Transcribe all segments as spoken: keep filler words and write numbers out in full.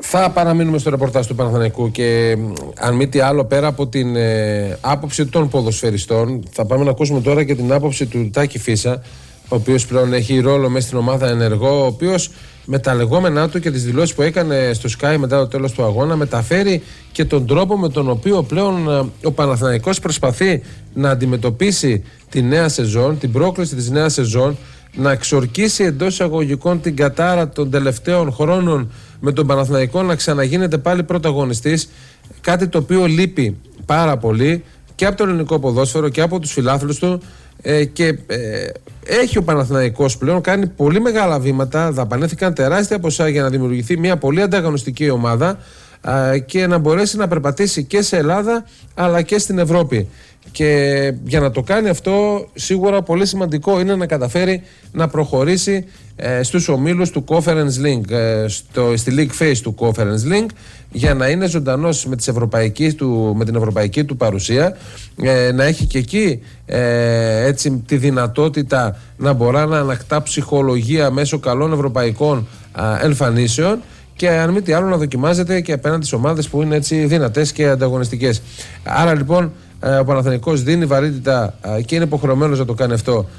Θα παραμείνουμε στο ρεπορτάζ του Παναθηναϊκού και αν μη τι άλλο, πέρα από την ε, άποψη των ποδοσφαιριστών, θα πάμε να ακούσουμε τώρα και την άποψη του Τάκη Φίσα, ο οποίος πλέον έχει ρόλο μέσα στην ομάδα ενεργό, ο οποίος με τα λεγόμενά του και τις δηλώσεις που έκανε στο Sky μετά το τέλος του αγώνα μεταφέρει και τον τρόπο με τον οποίο πλέον ο Παναθηναϊκός προσπαθεί να αντιμετωπίσει τη νέα σεζόν, την πρόκληση της νέας σεζόν, να εξορκίσει εντός εισαγωγικών την κατάρα των τελευταίων χρόνων με τον Παναθηναϊκό να ξαναγίνεται πάλι πρωταγωνιστής, κάτι το οποίο λείπει πάρα πολύ και από το ελληνικό ποδόσφαιρο και από τους φιλάθλους του. Ε, και ε, έχει ο Παναθηναϊκός πλέον κάνει πολύ μεγάλα βήματα, δαπανήθηκαν τεράστια ποσά για να δημιουργηθεί μια πολύ ανταγωνιστική ομάδα ε, και να μπορέσει να περπατήσει και σε Ελλάδα αλλά και στην Ευρώπη. Και για να το κάνει αυτό, σίγουρα πολύ σημαντικό είναι να καταφέρει να προχωρήσει ε, στους ομίλους του Conference League, ε, στο, στη League Phase του Conference League, για να είναι ζωντανός με, τις ευρωπαϊκές του, με την ευρωπαϊκή του παρουσία, ε, να έχει και εκεί ε, έτσι, τη δυνατότητα να μπορεί να ανακτά ψυχολογία μέσω καλών ευρωπαϊκών ε, εμφανίσεων και αν μη τι άλλο να δοκιμάζεται και απέναντι στις ομάδες που είναι έτσι δυνατές και ανταγωνιστικές. Άρα λοιπόν ο Παναθηναϊκός δίνει βαρύτητα και είναι υποχρεωμένος να το κάνει αυτό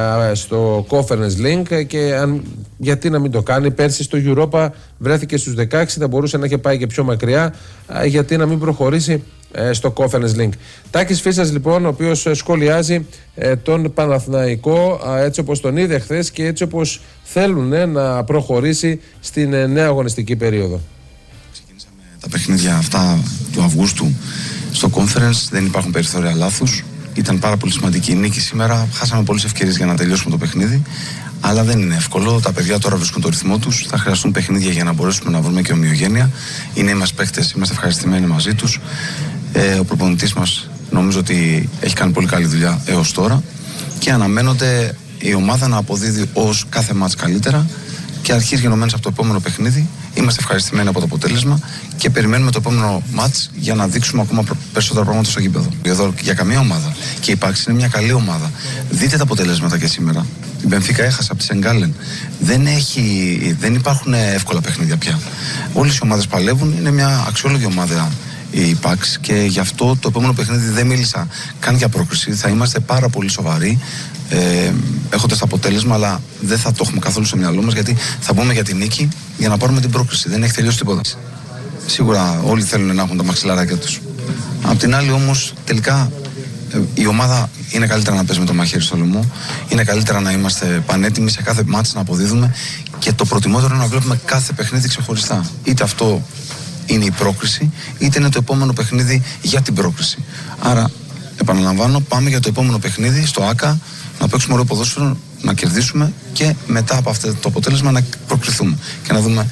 στο Conference League και αν, γιατί να μην το κάνει. Πέρσι στο Europa βρέθηκε στους δεκαέξι, θα μπορούσε να έχει πάει και πιο μακριά, γιατί να μην προχωρήσει στο Conference League. Τάκης Φίσας λοιπόν, ο οποίος σχολιάζει τον Παναθηναϊκό έτσι όπως τον είδε χθες και έτσι όπως θέλουν να προχωρήσει στην νέα αγωνιστική περίοδο. Ξεκίνησαμε τα παιχνίδια αυτά του Αυγούστου στο Conference, δεν υπάρχουν περιθώρια λάθους. Ήταν πάρα πολύ σημαντική η νίκη σήμερα. Χάσαμε πολλές ευκαιρίες για να τελειώσουμε το παιχνίδι. Αλλά δεν είναι εύκολο. Τα παιδιά τώρα βρίσκουν το ρυθμό τους. Θα χρειαστούν παιχνίδια για να μπορέσουμε να βρούμε και ομοιογένεια. Οι νέοι μας παίκτες είμαστε ευχαριστημένοι μαζί τους. Ε, ο προπονητής μας νομίζω ότι έχει κάνει πολύ καλή δουλειά έως τώρα. Και αναμένονται η ομάδα να αποδίδει ως κάθε μάτς καλύτερα. Και αρχής γενομένως από το επόμενο παιχνίδι. Είμαστε ευχαριστημένοι από το αποτέλεσμα και περιμένουμε το επόμενο μάτς για να δείξουμε ακόμα περισσότερα πράγματα στο γήπεδο. Εδώ για καμία ομάδα. Και η Πάξη είναι μια καλή ομάδα. Δείτε τα αποτελέσματα και σήμερα. Η Μπενφίκα έχασε από τη Σενγκάλεν. Δεν, έχει, δεν υπάρχουν εύκολα παιχνίδια πια. Όλες οι ομάδες παλεύουν. Είναι μια αξιόλογη ομάδα η Πάξη και γι' αυτό το επόμενο παιχνίδι δεν μίλησα καν για πρόκριση. Θα είμαστε πάρα πολύ σοβαροί. Ε, έχοντας αποτέλεσμα, αλλά δεν θα το έχουμε καθόλου στο μυαλό μας γιατί θα μπούμε για την νίκη για να πάρουμε την πρόκριση. Δεν έχει τελειώσει τίποτα. Σίγουρα όλοι θέλουν να έχουν τα μαξιλαράκια τους. Απ' την άλλη όμως, τελικά ε, η ομάδα είναι καλύτερα να παίζει με το μαχαίρι στο λαιμό. Είναι καλύτερα να είμαστε πανέτοιμοι σε κάθε μάτς να αποδίδουμε και το προτιμότερο είναι να βλέπουμε κάθε παιχνίδι ξεχωριστά. Είτε αυτό είναι η πρόκριση, είτε είναι το επόμενο παιχνίδι για την πρόκριση. Άρα, επαναλαμβάνω, πάμε για το επόμενο παιχνίδι στο ΆΚΑ. Να παίξουμε ωραίο ποδόσφαιρο, να κερδίσουμε και μετά από αυτό το αποτέλεσμα να προκριθούμε και να δούμε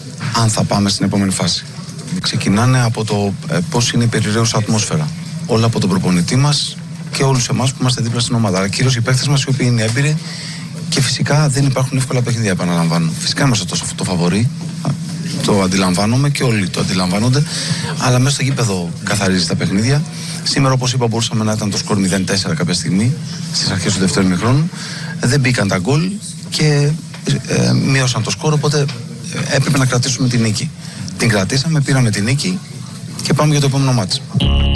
αν θα πάμε στην επόμενη φάση. Ξεκινάνε από το ε, πώς είναι η περιραίουσα ατμόσφαιρα. Όλα από τον προπονητή μας και όλους εμάς που είμαστε δίπλα στην ομάδα. Αλλά κυρίως οι παίκτες μας οι οποίοι είναι έμπειροι και φυσικά δεν υπάρχουν εύκολα παιχνίδια, επαναλαμβάνω. Φυσικά είμαστε τόσο το φαβορί, το αντιλαμβάνομαι και όλοι το αντιλαμβάνονται, αλλά μέσα στο γήπεδο καθαρίζει τα παιχνίδια. Σήμερα, όπως είπα, μπορούσαμε να ήταν το σκορ μηδέν τέσσερα κάποια στιγμή, στις αρχές του δεύτερου ημιχρόνου. Δεν μπήκαν τα γκολ και ε, μείωσαν το σκορ, οπότε ε, έπρεπε να κρατήσουμε την νίκη. Την κρατήσαμε, πήραμε την νίκη και πάμε για το επόμενο μάτς.